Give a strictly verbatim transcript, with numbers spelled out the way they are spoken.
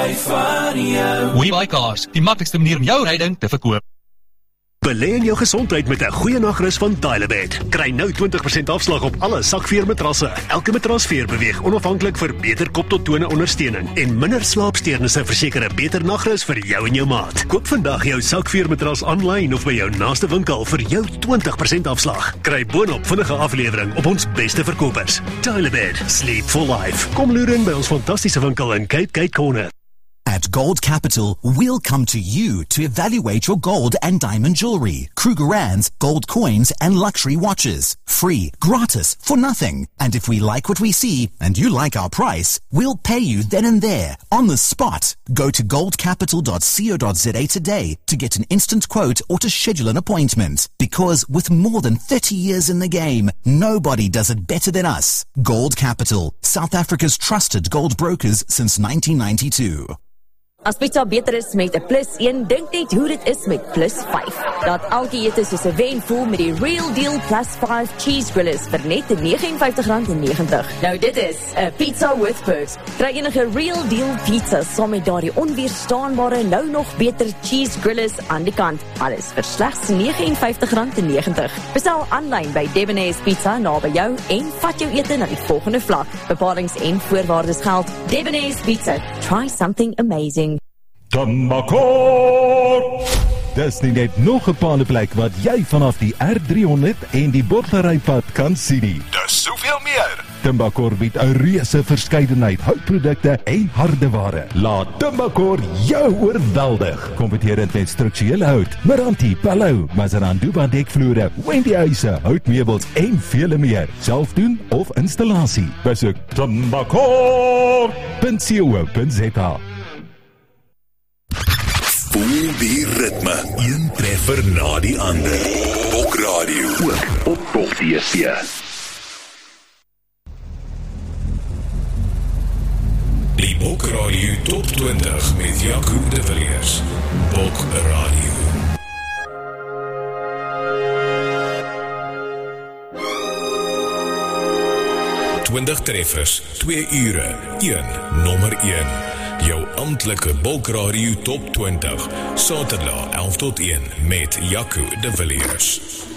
van jou. WeBuyCars, die maklikste manier om jou ryding te verkoop. Belê in jou gesondheid met 'n goeie nagrus van Tylerbed. Kry nou twintig persent afslag op alle sakveermatrasse. Elke matrasveer beweeg onafhanklik vir beter kop tot tone ondersteuning en minder slaapsteurnisse verseker 'n beter nagrus vir jou en jou maat. Koop vandag jou sakveermatras aanlyn of by jou naaste winkel vir jou twintig persent afslag. Kry boonop vinnige aflewering op ons beste verkopers. Tylerbed, sleep for life. Kom loer in by ons fantastiese winkel in Cape Gate Corner. At Gold Capital, we'll come to you to evaluate your gold and diamond jewelry, Krugerrands, gold coins, and luxury watches. Free, gratis, for nothing. And if we like what we see, and you like our price, we'll pay you then and there, on the spot. Go to gold capital dot co dot za today to get an instant quote or to schedule an appointment. Because with more than thirty years in the game, nobody does it better than us. Gold Capital, South Africa's trusted gold brokers since nineteen ninety-two. As pizza beter is met 'n plus een, dink net hoe dit is met plus vyf. Dat elke ete soos 'n wen voel met die Real Deal plus vyf cheese grillers vir net R vyf nege negentig. Nou dit is 'n pizza with perks. Kry enige Real Deal pizza saam met daardie onweerstaanbare nou nog beter cheese grillers aan die kant. Alles vir slegs R vyf nege negentig. Bestel aanlyn by Debonairs Pizza naby jou en vat jou ete na die volgende vlak. Bepalings en voorwaardes geld. Debonairs Pizza. Try something amazing. Tumbakor! Dis nie net nog 'n paneplek wat jy vanaf die R driehonderd en die Botlerypad kan sien nie. Dis soveel meer. Tumbakor bied 'n reuse verskeidenheid houtprodukte en hardeware. Laat Tumbakor jou oorweldig. Kompeterend met strukturele hout, Meranti, Palou, Mazaranduba dekvloere, Wendy huise, houtmeubels en vele meer. Self doen of installasie. Besoek tumbakor punt co punt za. Voel die ritme, een treffer na die ander. Bok Radio, ook op Bok T V. Die Bok Radio Top twintig met Jaco de Villiers. Bok Radio. twintig treffers, twee ure, een, nommer een. Jou amptelike Bok Radio Top twintig, Saterdag elf tot een met Jaco de Villiers.